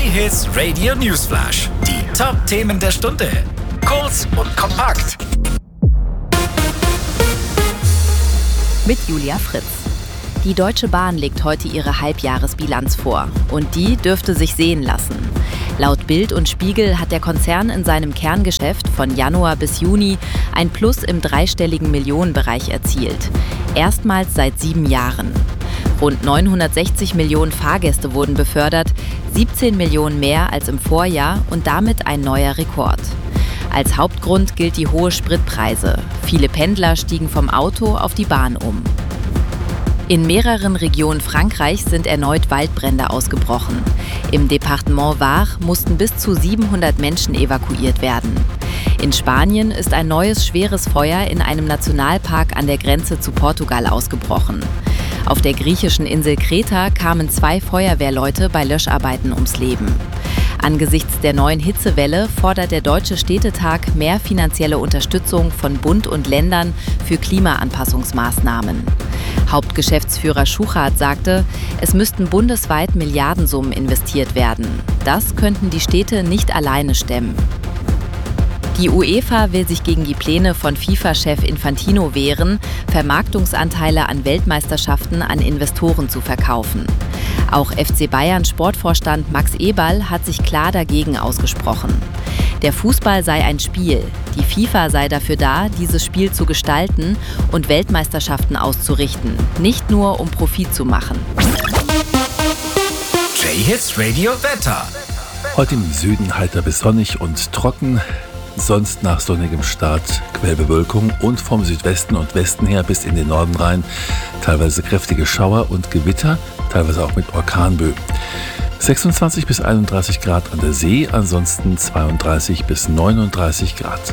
J-Hits Radio Newsflash. Die Top-Themen der Stunde. Kurz und kompakt. Mit Julia Fritz. Die Deutsche Bahn legt heute ihre Halbjahresbilanz vor. Und die dürfte sich sehen lassen. Laut Bild und Spiegel hat der Konzern in seinem Kerngeschäft von Januar bis Juni ein Plus im dreistelligen Millionenbereich erzielt. Erstmals seit 7 Jahren. Rund 960 Millionen Fahrgäste wurden befördert, 17 Millionen mehr als im Vorjahr und damit ein neuer Rekord. Als Hauptgrund gilt die hohe Spritpreise. Viele Pendler stiegen vom Auto auf die Bahn um. In mehreren Regionen Frankreichs sind erneut Waldbrände ausgebrochen. Im Departement Var mussten bis zu 700 Menschen evakuiert werden. In Spanien ist ein neues schweres Feuer in einem Nationalpark an der Grenze zu Portugal ausgebrochen. Auf der griechischen Insel Kreta kamen 2 Feuerwehrleute bei Löscharbeiten ums Leben. Angesichts der neuen Hitzewelle fordert der Deutsche Städtetag mehr finanzielle Unterstützung von Bund und Ländern für Klimaanpassungsmaßnahmen. Hauptgeschäftsführer Schuchart sagte, es müssten bundesweit Milliardensummen investiert werden. Das könnten die Städte nicht alleine stemmen. Die UEFA will sich gegen die Pläne von FIFA-Chef Infantino wehren, Vermarktungsanteile an Weltmeisterschaften an Investoren zu verkaufen. Auch FC Bayern Sportvorstand Max Eberl hat sich klar dagegen ausgesprochen. Der Fußball sei ein Spiel. Die FIFA sei dafür da, dieses Spiel zu gestalten und Weltmeisterschaften auszurichten, nicht nur um Profit zu machen. J-Hits Radio Wetter. Heute im Süden heiter bis sonnig und trocken. Sonst nach sonnigem Start Quellbewölkung und vom Südwesten und Westen her bis in den Norden rein teilweise kräftige Schauer und Gewitter, teilweise auch mit Orkanböen. 26 bis 31 Grad an der See, ansonsten 32 bis 39 Grad.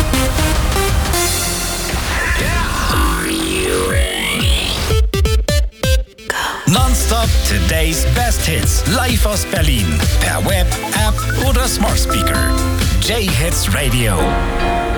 Nonstop Today's Best Hits. Live aus Berlin. Per Web, App oder Smart Speaker. J-Hits Radio.